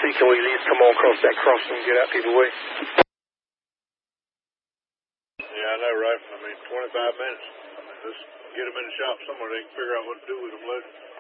see, can we at least come on across that crossing and get out either way? Yeah, I know, right? I mean, 25 minutes. Let's get them in the shop somewhere. They can figure out what to do with them later.